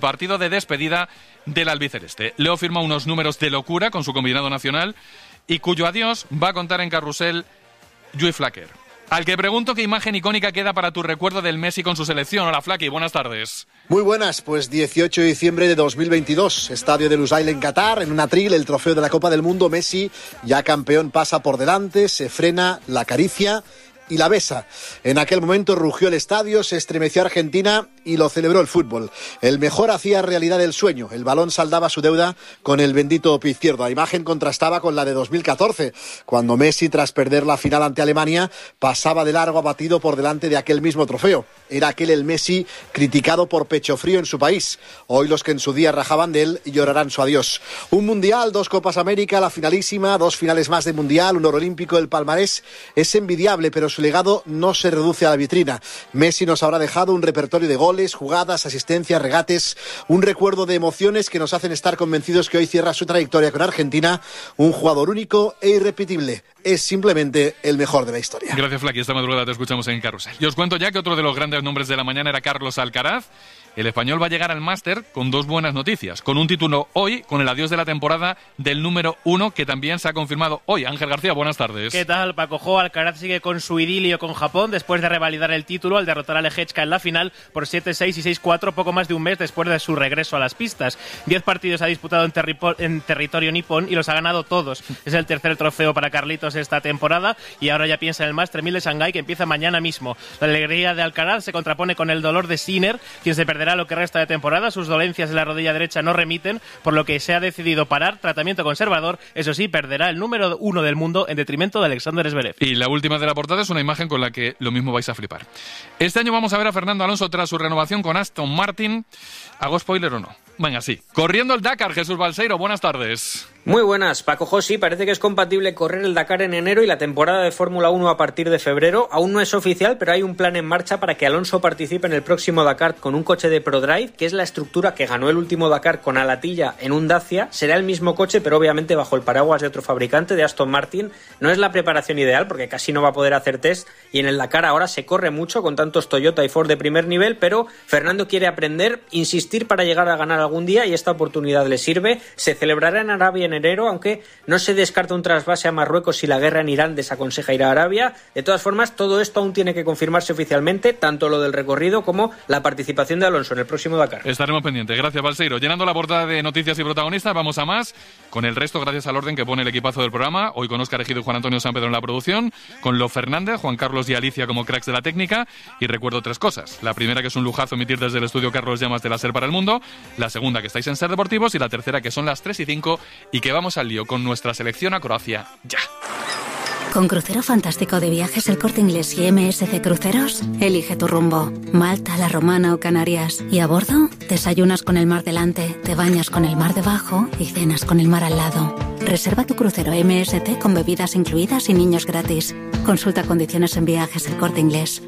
partido de despedida del albiceleste. Leo firma unos números de locura con su combinado nacional y cuyo adiós va a contar en Carrusel Lluís Flaquer, al que pregunto qué imagen icónica queda para tu recuerdo del Messi con su selección. Hola, Flaqui, buenas tardes. Muy buenas, pues 18 de diciembre de 2022, estadio de Lusail en Qatar, en un atril, el trofeo de la Copa del Mundo. Messi, ya campeón, pasa por delante, se frena, la acaricia y la besa. En aquel momento rugió el estadio, se estremeció Argentina y lo celebró el fútbol. El mejor hacía realidad el sueño. El balón saldaba su deuda con el bendito pie izquierdo. La imagen contrastaba con la de 2014, cuando Messi, tras perder la final ante Alemania, pasaba de largo abatido por delante de aquel mismo trofeo. Era aquel el Messi criticado por pecho frío en su país. Hoy los que en su día rajaban de él llorarán su adiós. Un mundial, 2 Copas América, la finalísima, 2 finales más de mundial, un oro olímpico. El palmarés es envidiable, pero su legado no se reduce a la vitrina. Messi nos habrá dejado un repertorio de goles, jugadas, asistencias, regates, un recuerdo de emociones que nos hacen estar convencidos que hoy cierra su trayectoria con Argentina, un jugador único e irrepetible. Es simplemente el mejor de la historia. Gracias, Flaqui. Esta madrugada te escuchamos en Carrusel. Y os cuento ya que otro de los grandes nombres de la mañana era Carlos Alcaraz. El español va a llegar al máster con 2 buenas noticias. Con un título hoy, con el adiós de la temporada del número 1, que también se ha confirmado hoy. Ángel García, buenas tardes. ¿Qué tal, Paco? Alcaraz sigue con su idilio con Japón después de revalidar el título al derrotar a Leječka en la final por 7-6 y 6-4, poco más de un mes después de su regreso a las pistas. 10 partidos ha disputado en territorio nipón y los ha ganado todos. Es el tercer trofeo para Carlitos esta temporada y ahora ya piensa en el Master 1000 de Shanghái, que empieza mañana mismo. La alegría de Alcaraz se contrapone con el dolor de Sinner, quien se perderá lo que resta de temporada. Sus dolencias en la rodilla derecha no remiten, por lo que se ha decidido parar, tratamiento conservador. Eso sí, perderá el número 1 del mundo en detrimento de Alexander Zverev. Y la última de la portada es una imagen con la que lo mismo vais a flipar. Este año vamos a ver a Fernando Alonso tras su renovación con Aston Martin. ¿Hago spoiler o no? Venga, sí. Corriendo el Dakar, Jesús Balseiro, buenas tardes. Muy buenas, Paco José. Parece que es compatible correr el Dakar en enero y la temporada de Fórmula 1 a partir de febrero. Aún no es oficial, pero hay un plan en marcha para que Alonso participe en el próximo Dakar con un coche de ProDrive, que es la estructura que ganó el último Dakar con Alatilla en un Dacia. Será el mismo coche, pero obviamente bajo el paraguas de otro fabricante, de Aston Martin. No es la preparación ideal porque casi no va a poder hacer test y en el Dakar ahora se corre mucho con tantos Toyota y Ford de primer nivel, pero Fernando quiere aprender, insistir para llegar a ganar algún día y esta oportunidad le sirve. Se celebrará en Arabia en enero, aunque no se descarta un trasvase a Marruecos si la guerra en Irán desaconseja ir a Arabia. De todas formas, todo esto aún tiene que confirmarse oficialmente, tanto lo del recorrido como la participación de Alonso en el próximo Dakar. Estaremos pendientes. Gracias, Balseiro. Llenando la portada de noticias y protagonistas, vamos a más. Con el resto, gracias al orden que pone el equipazo del programa. Hoy con Óscar Ejido y Juan Antonio San Pedro en la producción, con Lo Fernández, Juan Carlos y Alicia como cracks de la técnica. Y recuerdo 3 cosas. La primera, que es un lujazo emitir desde el estudio Carlos Llamas de la SER para el mundo. La segunda, que estáis en Ser Deportivos. Y la tercera, que son las 3:05 y que vamos al lío con nuestra selección a Croacia ya. Con Crucero Fantástico de Viajes El Corte Inglés y MSC Cruceros, elige tu rumbo. Malta, La Romana o Canarias. Y a bordo, desayunas con el mar delante, te bañas con el mar debajo y cenas con el mar al lado. Reserva tu crucero MSC con bebidas incluidas y niños gratis. Consulta condiciones en Viajes El Corte Inglés.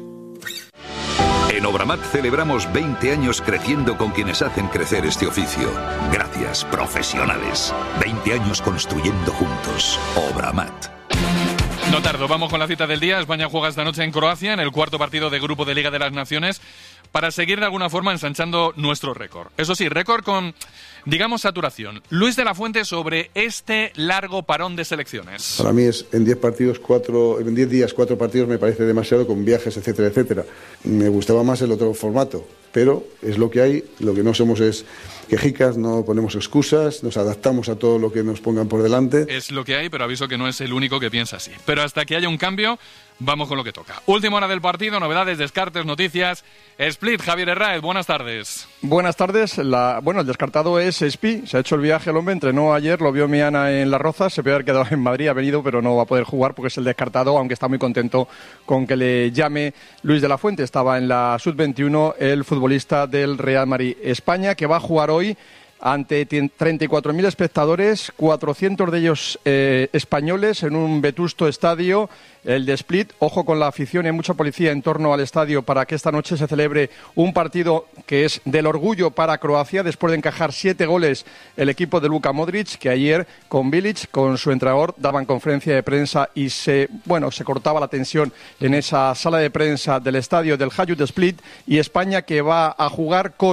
En Obramat celebramos 20 años creciendo con quienes hacen crecer este oficio. Gracias, profesionales. 20 años construyendo juntos. Obramat. No tardo, vamos con la cita del día. España juega esta noche en Croacia en el 4º partido de grupo de Liga de las Naciones para seguir de alguna forma ensanchando nuestro récord. Eso sí, récord con, digamos, saturación. Luis de la Fuente sobre este largo parón de selecciones. Para mí es en 10 días 4 partidos me parece demasiado, con viajes, etcétera, etcétera. Me gustaba más el otro formato, pero es lo que hay. Lo que no somos es quejicas, no ponemos excusas, nos adaptamos a todo lo que nos pongan por delante. Es lo que hay, pero aviso que no es el único que piensa así. Pero hasta que haya un cambio, vamos con lo que toca. Última hora del partido, novedades, descartes, noticias. Split, Javier Herráez, buenas tardes. Buenas tardes. El descartado es Espi. Se ha hecho el viaje el hombre, entrenó ayer, lo vio Miana en Las Rozas, se puede haber quedado en Madrid, ha venido, pero no va a poder jugar porque es el descartado, aunque está muy contento con que le llame Luis de la Fuente. Estaba en la Sub-21 el futbolista del Real Madrid España, que va a jugar hoy ante 34.000 espectadores, 400 de ellos españoles, en un vetusto estadio, el de Split. Ojo con la afición, hay mucha policía en torno al estadio para que esta noche se celebre un partido que es del orgullo para Croacia, después de encajar 7 goles el equipo de Luka Modric, que ayer con Bilic, con su entrenador, daban conferencia de prensa y se cortaba la tensión en esa sala de prensa del estadio del Hajduk de Split. Y España, que va a jugar con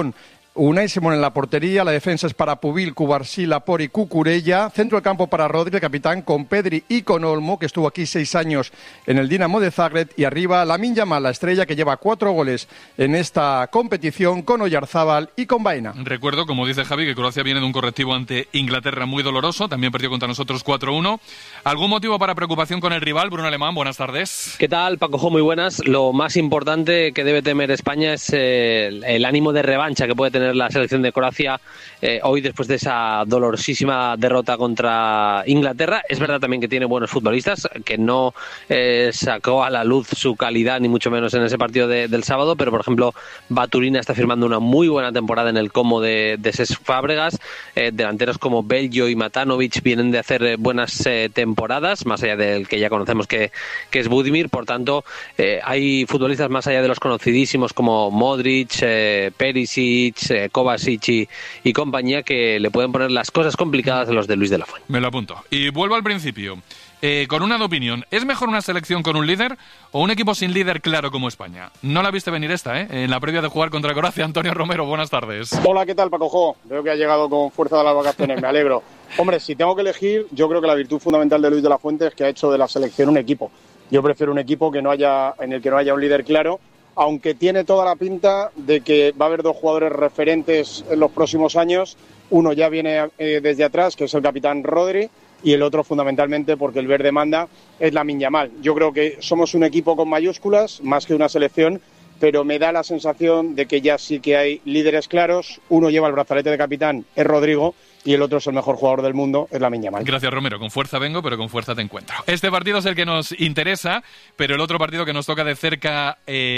Unai Simón en la portería, la defensa es para Pubil, Cubarsí, Laport y Cucurella, centro del campo para Rodri, el capitán, con Pedri y con Olmo, que estuvo aquí 6 años en el Dinamo de Zagreb, y arriba Lamine Yamal, la estrella que lleva 4 goles en esta competición, con Oyarzábal y con Baena. Recuerdo, como dice Javi, que Croacia viene de un correctivo ante Inglaterra muy doloroso, también perdió contra nosotros 4-1. ¿Algún motivo para preocupación con el rival? Bruno Alemán, buenas tardes. ¿Qué tal, Paco? Muy buenas. Lo más importante que debe temer España es el ánimo de revancha que puede tener la selección de Croacia hoy después de esa dolorosísima derrota contra Inglaterra. Es verdad también que tiene buenos futbolistas, que no sacó a la luz su calidad ni mucho menos en ese partido del sábado, pero por ejemplo Baturina está firmando una muy buena temporada en el Como de Cesc Fábregas. Delanteros como Bello y Matanovic vienen de hacer buenas temporadas, más allá del que ya conocemos que es Budimir. Por tanto, hay futbolistas más allá de los conocidísimos como Modric, Perisic, Kovacic y compañía, que le pueden poner las cosas complicadas a los de Luis de la Fuente. Me lo apunto. Y vuelvo al principio. Con una de opinión, ¿es mejor una selección con un líder o un equipo sin líder claro como España? No la viste venir esta, en la previa de jugar contra Croacia. Antonio Romero, buenas tardes. Hola, ¿qué tal, Paco? Veo que ha llegado con fuerza de las vacaciones, me alegro. Hombre, si tengo que elegir, yo creo que la virtud fundamental de Luis de la Fuente es que ha hecho de la selección un equipo. Yo prefiero un equipo en el que no haya un líder claro, aunque tiene toda la pinta de que va a haber 2 jugadores referentes en los próximos años. Uno ya viene desde atrás, que es el capitán Rodri, y el otro fundamentalmente, porque el verde manda, es Lamine Yamal. Yo creo que somos un equipo con mayúsculas, más que una selección, pero me da la sensación de que ya sí que hay líderes claros. Uno lleva el brazalete de capitán, es Rodrigo, y el otro es el mejor jugador del mundo, es Lamine Yamal. Gracias, Romero. Con fuerza vengo, pero con fuerza te encuentro. Este partido es el que nos interesa, pero el otro partido que nos toca de cerca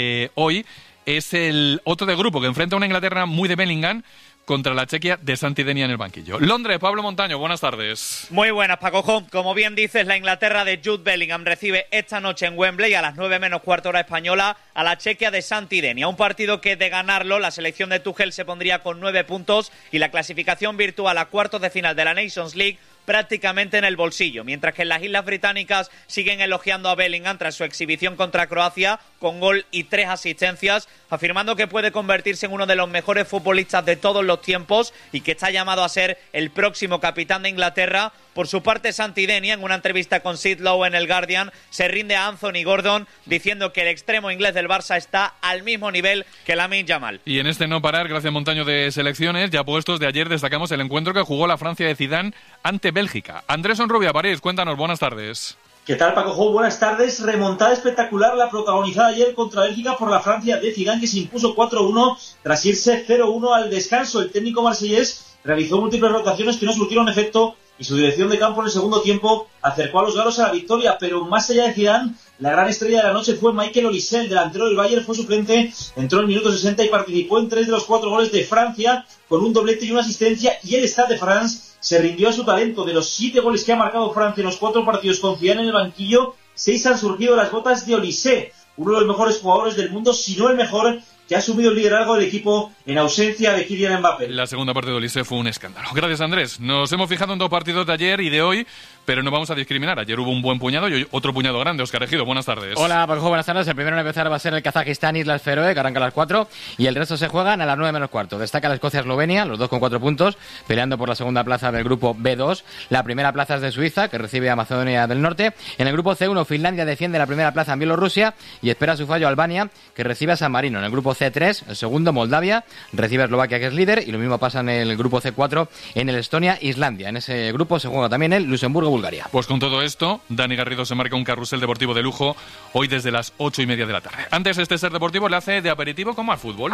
hoy es el otro de grupo, que enfrenta a una Inglaterra muy de Bellingham contra la Chequia de Santidenia en el banquillo. Londres, Pablo Montaño, buenas tardes. Muy buenas, Paco. Como bien dices, la Inglaterra de Jude Bellingham recibe esta noche en Wembley a las 9 menos cuarto hora española a la Chequia de Santidenia. Un partido que, de ganarlo, la selección de Tuchel se pondría con 9 puntos y la clasificación virtual a cuartos de final de la Nations League prácticamente en el bolsillo, mientras que en las Islas Británicas siguen elogiando a Bellingham tras su exhibición contra Croacia con gol y 3 asistencias, afirmando que puede convertirse en uno de los mejores futbolistas de todos los tiempos y que está llamado a ser el próximo capitán de Inglaterra. Por su parte, Santidenia, en una entrevista con Sid Lowe en el Guardian, se rinde a Anthony Gordon diciendo que el extremo inglés del Barça está al mismo nivel que Lamine Yamal. Y en este no parar, gracias Montaño, de selecciones, ya puestos de ayer, destacamos el encuentro que jugó la Francia de Zidane ante Bélgica. Andrés Onrubia, París, cuéntanos, buenas tardes. ¿Qué tal, Paco? Buenas tardes. Remontada espectacular la protagonizada ayer contra Bélgica por la Francia de Zidane, que se impuso 4-1 tras irse 0-1 al descanso. El técnico marsellés realizó múltiples rotaciones que no surtieron efecto y su dirección de campo en el segundo tiempo acercó a los galos a la victoria, pero más allá de Zidane, la gran estrella de la noche fue Michael Olise, el delantero del Bayern, fue suplente, entró en el minuto 60 y participó en 3 de los 4 goles de Francia, con un doblete y una asistencia, y el Stade de France se rindió a su talento. De los 7 goles que ha marcado Francia en los 4 partidos con Zidane en el banquillo, 6 han surgido de las botas de Olise, uno de los mejores jugadores del mundo, si no el mejor, que ha asumido el liderazgo del equipo en ausencia de Kylian Mbappé. La segunda parte de Olise fue un escándalo. Gracias, Andrés. Nos hemos fijado en 2 partidos de ayer y de hoy, pero no vamos a discriminar. Ayer hubo un buen puñado y hoy otro puñado grande. Óscar Ejido, buenas tardes. Hola, Paco, buenas tardes. El primero en empezar va a ser el Kazajistán Islas Feroe, que arranca a las 4, y el resto se juegan a las 9 menos cuarto. Destaca la Escocia-Eslovenia, los dos con 4 puntos, peleando por la segunda plaza del grupo B2. La primera plaza es de Suiza, que recibe a Macedonia del Norte. En el grupo C1, Finlandia defiende la primera plaza en Bielorrusia y espera su fallo Albania, que recibe a San Marino. En el grupo C3, el segundo, Moldavia, recibe a Eslovaquia, que es líder, y lo mismo pasa en el grupo C4 en el Estonia-Islandia. En ese grupo se juega también el Luxemburgo-Bulgaria. Pues con todo esto, Dani Garrido se marca un carrusel deportivo de lujo hoy desde las 8:30 de la tarde. Antes, este Ser Deportivo le hace de aperitivo con más fútbol.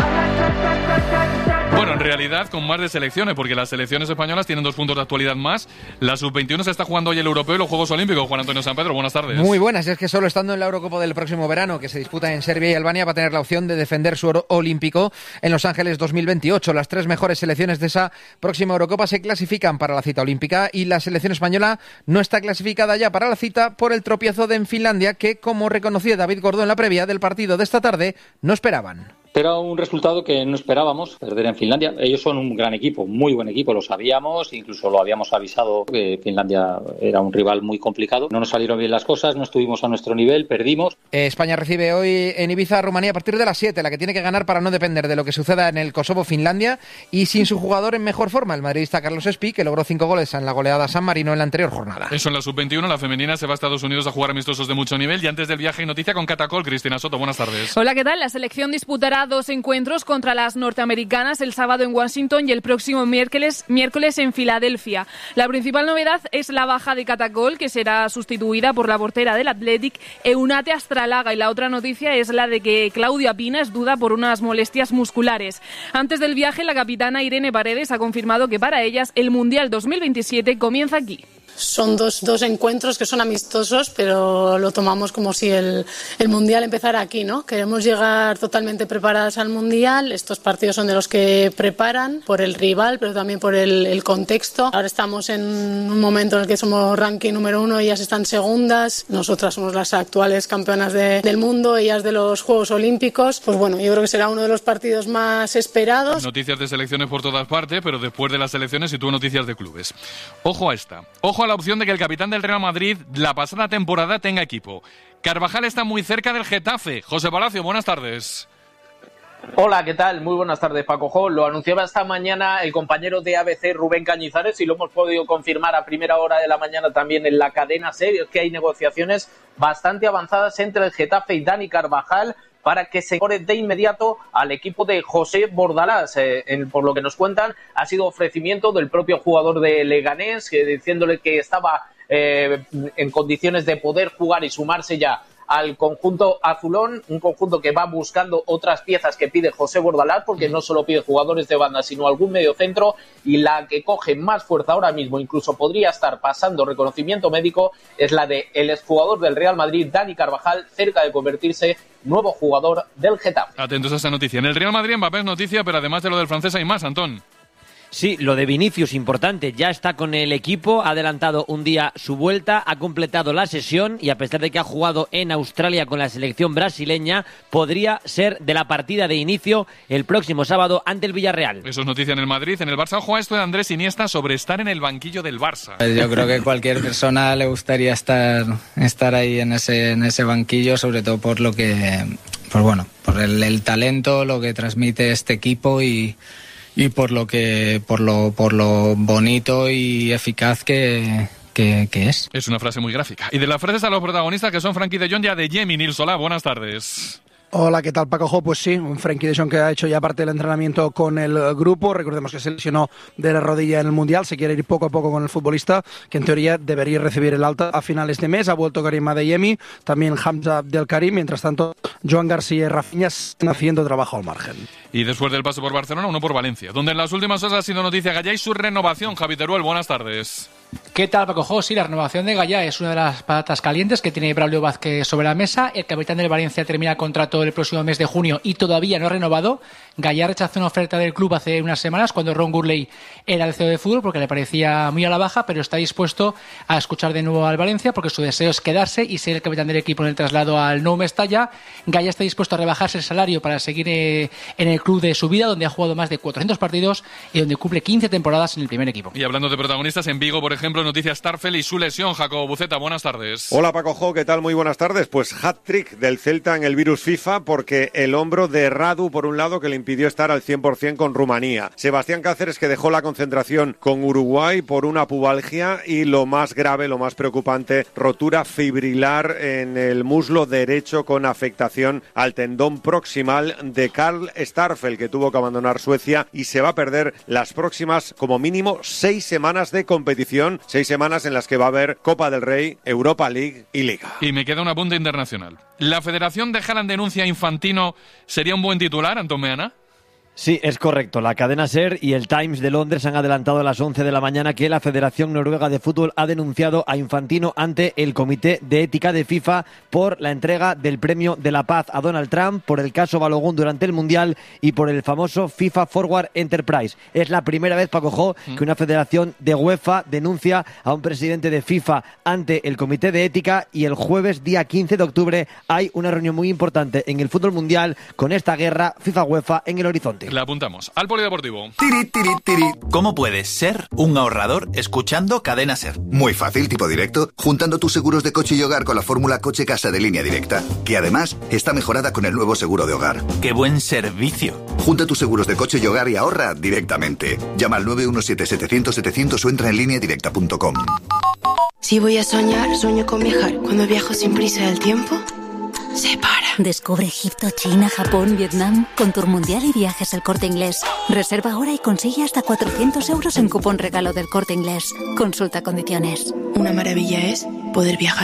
Bueno, en realidad con más de selecciones, porque las selecciones españolas tienen 2 puntos de actualidad más. La Sub-21 se está jugando hoy el Europeo y los Juegos Olímpicos. Juan Antonio San Pedro, buenas tardes. Muy buenas, es que solo estando en la Eurocopa del próximo verano, que se disputa en Serbia y Albania, va a tener la opción de defender su oro olímpico en Los Ángeles 2028. Las 3 mejores selecciones de esa próxima Eurocopa se clasifican para la cita olímpica y la selección española no está clasificada ya para la cita por el tropiezo en Finlandia, que, como reconocía David Gordó en la previa del partido de esta tarde, no esperaban. Era un resultado que no esperábamos, perder en Finlandia. Ellos son un gran equipo, muy buen equipo, lo sabíamos, incluso lo habíamos avisado que Finlandia era un rival muy complicado. No nos salieron bien las cosas, no estuvimos a nuestro nivel, perdimos. España recibe hoy en Ibiza a Rumanía a partir de las 7, la que tiene que ganar para no depender de lo que suceda en el Kosovo-Finlandia, y sin su jugador en mejor forma, el madridista Carlos Espí, que logró 5 goles en la goleada San Marino en la anterior jornada. Eso en la sub-21, la femenina se va a Estados Unidos a jugar amistosos de mucho nivel, y antes del viaje hay noticia con Catacol. Cristina Soto, buenas tardes. Hola, ¿qué tal? La selección disputará 2 encuentros contra las norteamericanas el sábado en Washington y el próximo miércoles en Filadelfia. La principal novedad es la baja de Catacol, que será sustituida por la portera del Athletic, Eunate Astralaga, y la otra noticia es la de que Claudia Pina es duda por unas molestias musculares. Antes del viaje, la capitana Irene Paredes ha confirmado que para ellas el Mundial 2027 comienza aquí. Son dos encuentros que son amistosos, pero lo tomamos como si el Mundial empezara aquí, ¿no? Queremos llegar totalmente preparadas al Mundial. Estos partidos son de los que preparan por el rival, pero también por el contexto. Ahora estamos en un momento en el que somos ranking número 1, ellas están segundas. Nosotras somos las actuales campeonas del mundo, ellas de los Juegos Olímpicos. Pues bueno, yo creo que será uno de los partidos más esperados. Noticias de selecciones por todas partes, pero después de las selecciones sitúo noticias de clubes. Ojo a esta. Ojo a la opción de que el capitán del Real Madrid la pasada temporada tenga equipo. Carvajal está muy cerca del Getafe. José Palacio, buenas tardes. Hola, ¿qué tal? Muy buenas tardes, Paco. Lo anunciaba esta mañana el compañero de ABC, Rubén Cañizares, y lo hemos podido confirmar a primera hora de la mañana también en la cadena SER, que hay negociaciones bastante avanzadas entre el Getafe y Dani Carvajal para que se incorpore de inmediato al equipo de José Bordalás. Por lo que nos cuentan, ha sido ofrecimiento del propio jugador de Leganés, diciéndole que estaba en condiciones de poder jugar y sumarse ya al conjunto azulón, un conjunto que va buscando otras piezas que pide José Bordalás, porque no solo pide jugadores de banda, sino algún mediocentro, y la que coge más fuerza ahora mismo, incluso podría estar pasando reconocimiento médico, es la de el exjugador del Real Madrid, Dani Carvajal, cerca de convertirse nuevo jugador del Getafe. Atentos a esta noticia. En el Real Madrid, Mbappé es noticia, pero además de lo del francés hay más, Antón. Sí, lo de Vinicius, importante, ya está con el equipo, ha adelantado un día su vuelta, ha completado la sesión y a pesar de que ha jugado en Australia con la selección brasileña, podría ser de la partida de inicio el próximo sábado ante el Villarreal. Eso es noticia en el Madrid. En el Barça, ojo a esto de Andrés Iniesta sobre estar en el banquillo del Barça. Yo creo que cualquier persona le gustaría estar ahí en ese banquillo, sobre todo por lo que, pues bueno, por el talento, lo que transmite este equipo y por lo bonito y eficaz que es. Es una frase muy gráfica. Y de las frases a los protagonistas, que son Frenkie de Jong y Adeyemi. Nils Solá, buenas tardes. Hola, ¿qué tal, Paco? Pues sí, un Frenkie de Jong que ha hecho ya parte del entrenamiento con el grupo. Recordemos que se lesionó de la rodilla en el Mundial, se quiere ir poco a poco con el futbolista, que en teoría debería recibir el alta a finales de mes. Ha vuelto Karim Adeyemi, también Hamza Abdelkarim. Mientras tanto, Joan García y Rafinha están haciendo trabajo al margen. Y después del paso por Barcelona, uno por Valencia, donde en las últimas horas ha sido noticia Gallá y su renovación. Javi Teruel, buenas tardes. ¿Qué tal, Paco? Sí, la renovación de Gallá es una de las patatas calientes que tiene Braulio Vázquez sobre la mesa. El capitán del Valencia termina el contrato el próximo mes de junio y todavía no ha renovado. Gallá rechazó una oferta del club hace unas semanas cuando Ron Gurley era el CEO de fútbol porque le parecía muy a la baja, pero está dispuesto a escuchar de nuevo al Valencia porque su deseo es quedarse y ser el capitán del equipo en el traslado al Nou Mestalla. Gallá está dispuesto a rebajarse el salario para seguir en el club de su vida, donde ha jugado más de 400 partidos y donde cumple 15 temporadas en el primer equipo. Y hablando de protagonistas, en Vigo, por ejemplo, noticias Starfel y su lesión. Jacobo Buceta, buenas tardes. Hola, Paco, ¿qué tal? Muy buenas tardes. Pues hat-trick del Celta en el virus FIFA, porque el hombro de Radu, por un lado, que le impidió estar al 100% con Rumanía. Sebastián Cáceres, que dejó la concentración con Uruguay por una pubalgia, y lo más grave, lo más preocupante, rotura fibrilar en el muslo derecho con afectación al tendón proximal de Karl Starfel, que tuvo que abandonar Suecia y se va a perder las próximas, como mínimo, 6 semanas de competición, 6 semanas en las que va a haber Copa del Rey, Europa League y Liga. Y me queda un apunte internacional. ¿La Federación de Haaland denuncia a Infantino sería un buen titular, Antón Meana? Sí, es correcto. La cadena SER y el Times de Londres han adelantado a las 11 de la mañana que la Federación Noruega de Fútbol ha denunciado a Infantino ante el Comité de Ética de FIFA por la entrega del Premio de la Paz a Donald Trump, por el caso Balogun durante el Mundial y por el famoso FIFA Forward Enterprise. Es la primera vez, Paco Jo, que una federación de UEFA denuncia a un presidente de FIFA ante el Comité de Ética, y el jueves, día 15 de octubre, hay una reunión muy importante en el fútbol mundial con esta guerra FIFA-UEFA en el horizonte. La apuntamos al polideportivo. ¿Cómo puedes ser un ahorrador escuchando Cadena SER? Muy fácil, tipo directo, juntando tus seguros de coche y hogar con la fórmula coche-casa de Línea Directa, que además está mejorada con el nuevo seguro de hogar. ¡Qué buen servicio! Junta tus seguros de coche y hogar y ahorra directamente. Llama al 917-700-700 o entra en lineadirecta.com. Si voy a soñar, sueño con viajar. Cuando viajo sin prisa del tiempo, se para. Descubre Egipto, China, Japón, Vietnam con Tour Mundial y Viajes El Corte Inglés. Reserva ahora y consigue hasta 400 euros en cupón regalo del Corte Inglés. Consulta condiciones. Una maravilla es poder viajar.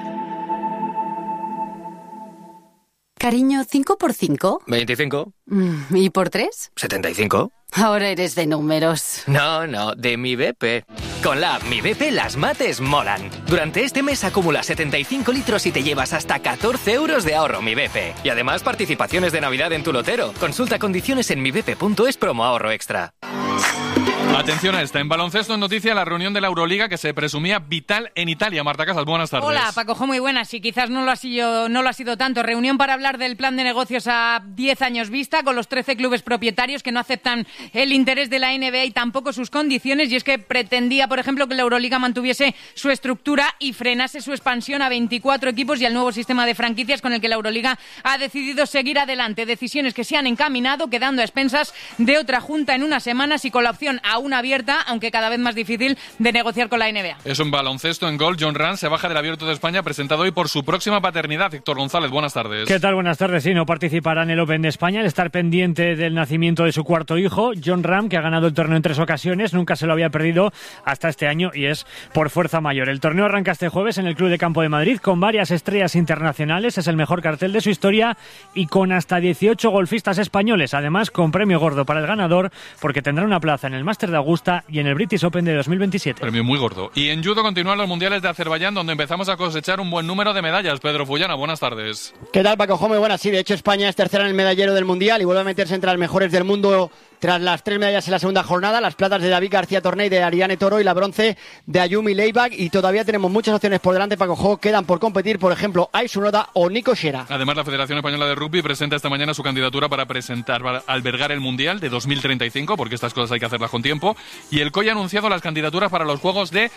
Cariño, ¿5 por 5? 25. ¿Y por 3? 75. Ahora eres de números. No, de Mi BP. Con la app Mi BP las mates molan. Durante este mes acumula 75 litros y te llevas hasta 14 euros de ahorro Mi BP. Y además participaciones de Navidad en tu lotero. Consulta condiciones en mibp.es promo ahorro extra. Atención a esta. En baloncesto, en noticia, la reunión de la Euroliga que se presumía vital en Italia. Marta Casas, buenas tardes. Hola, Paco Jo, muy buenas. Y quizás no lo ha sido tanto. Reunión para hablar del plan de negocios a 10 años vista con los 13 clubes propietarios que no aceptan el interés de la NBA y tampoco sus condiciones. Y es que pretendía, por ejemplo, que la Euroliga mantuviese su estructura y frenase su expansión a 24 equipos y al nuevo sistema de franquicias con el que la Euroliga ha decidido seguir adelante. Decisiones que se han encaminado, quedando a expensas de otra junta en unas semanas y con la opción aún abierta, aunque cada vez más difícil, de negociar con la NBA. Es un baloncesto en gol. John Ram se baja del Abierto de España, presentado hoy por su próxima paternidad. Héctor González, buenas tardes. ¿Qué tal? Buenas tardes. Sí, no participará en el Open de España al estar pendiente del nacimiento de su cuarto hijo. John Ram, que ha ganado el torneo en 3 ocasiones, nunca se lo había perdido hasta este año y es por fuerza mayor. El torneo arranca este jueves en el Club de Campo de Madrid con varias estrellas internacionales. Es el mejor cartel de su historia y con hasta 18 golfistas españoles. Además, con premio gordo para el ganador, porque tendrá una plaza en el Máster de Augusta y en el British Open de 2027. Premio muy gordo. Y en judo continúan los mundiales de Azerbaiyán, donde empezamos a cosechar un buen número de medallas. Pedro Fullana, buenas tardes. ¿Qué tal, Paco Jo? Muy buenas. Sí, de hecho España es tercera en el medallero del mundial y vuelve a meterse entre las mejores del mundo tras las 3 medallas en la segunda jornada, las platas de David García Torney, de Ariane Toro y la bronce de Ayumi Leibach. Y todavía tenemos muchas opciones por delante, Paco Jo. Quedan por competir, por ejemplo, Aisu Noda o Nico Shera. Además, la Federación Española de Rugby presenta esta mañana su candidatura para albergar el Mundial de 2035, porque estas cosas hay que hacerlas con tiempo. Y el COI ha anunciado las candidaturas para los Juegos de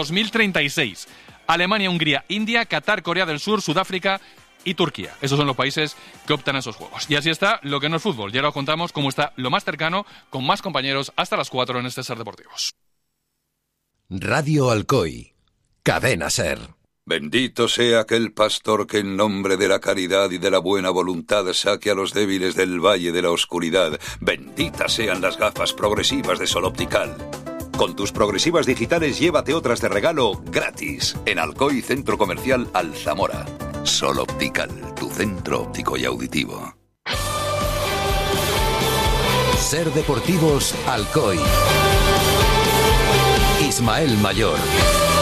2036. Alemania, Hungría, India, Qatar, Corea del Sur, Sudáfrica y Turquía. Esos son los países que optan a esos juegos. Y así está lo que no es fútbol. Ya lo contamos cómo está lo más cercano, con más compañeros, hasta las 4 en este Ser Deportivos. Radio Alcoy. Cadena Ser. Bendito sea aquel pastor que en nombre de la caridad y de la buena voluntad saque a los débiles del valle de la oscuridad. Benditas sean las gafas progresivas de Sol Optical. Con tus progresivas digitales llévate otras de regalo gratis en Alcoy Centro Comercial Alzamora. Sol Optical, tu centro óptico y auditivo. Ser Deportivos Alcoy. Ismael Mayor.